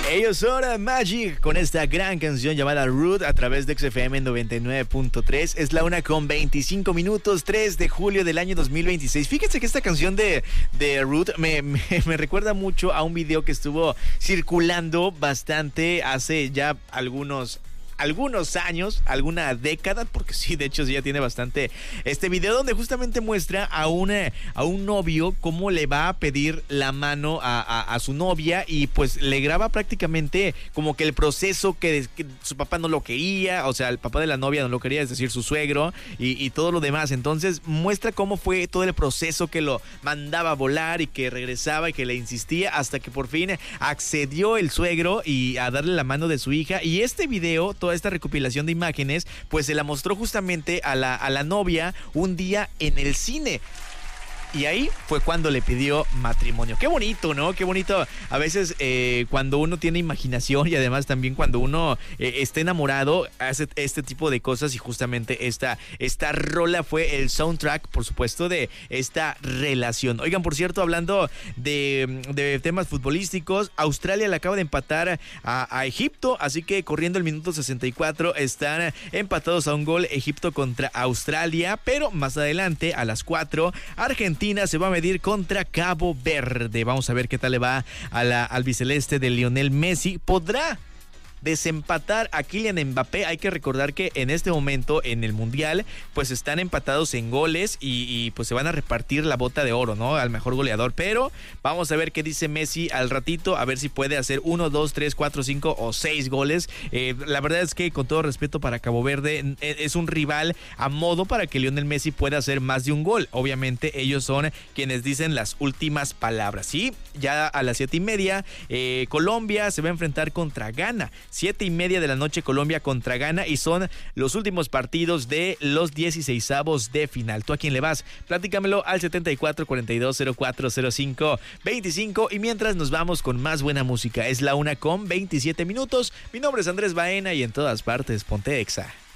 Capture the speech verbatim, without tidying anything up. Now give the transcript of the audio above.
Ellos son Magic con esta gran canción llamada Root a través de X F M noventa y nueve punto tres. Es la una con veinticinco minutos, tres de julio del año dos mil veintiséis. Fíjense que esta canción de, de Root me, me, me recuerda mucho a un video que estuvo circulando bastante hace ya algunos algunos años, alguna década, porque sí, de hecho sí ya tiene bastante, este video donde justamente muestra a, una, a un novio cómo le va a pedir la mano a, a, a su novia y pues le graba prácticamente como que el proceso que, que su papá no lo quería, o sea, el papá de la novia no lo quería, es decir, su suegro y, y todo lo demás. Entonces muestra cómo fue todo el proceso que lo mandaba a volar y que regresaba y que le insistía hasta que por fin accedió el suegro y a darle la mano de su hija. Y este video, todo esta recopilación de imágenes, pues se la mostró justamente a la, a la novia un día en el cine. Y ahí fue cuando le pidió matrimonio. Qué bonito, ¿no? Qué bonito. A veces eh, cuando uno tiene imaginación y además también cuando uno eh, está enamorado, hace este tipo de cosas y justamente esta, esta rola fue el soundtrack, por supuesto, de esta relación. Oigan, por cierto, hablando de, de temas futbolísticos, Australia le acaba de empatar a, a Egipto, así que corriendo el minuto sesenta y cuatro están empatados a un gol Egipto contra Australia, pero más adelante a las cuatro, Argentina se va a medir contra Cabo Verde. Vamos a ver qué tal le va a la albiceleste de Lionel Messi. ¿Podrá desempatar a Kylian Mbappé? Hay que recordar que en este momento en el Mundial pues están empatados en goles y, y pues se van a repartir la bota de oro, ¿no? Al mejor goleador, pero vamos a ver qué dice Messi al ratito, a ver si puede hacer uno, dos, tres, cuatro, cinco o seis goles. Eh, la verdad es que con todo respeto para Cabo Verde es un rival a modo para que Lionel Messi pueda hacer más de un gol. Obviamente ellos son quienes dicen las últimas palabras. Sí, ya a las siete y media eh, Colombia se va a enfrentar contra Ghana. Siete y media de la noche Colombia contra Ghana y son los últimos partidos de los dieciseisavos de final. ¿Tú a quién le vas? Platícamelo al setenta y cuatro, cuarenta y dos, cero cuatro, cero cinco, veinticinco y mientras nos vamos con más buena música. Es la una con veintisiete minutos. Mi nombre es Andrés Baena y en todas partes ponte Exa.